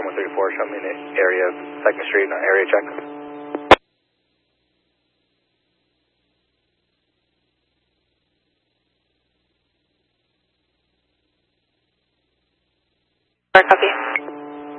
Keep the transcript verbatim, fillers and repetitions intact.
one thirty-four, show me the area of second Street, uh, area check. Copy.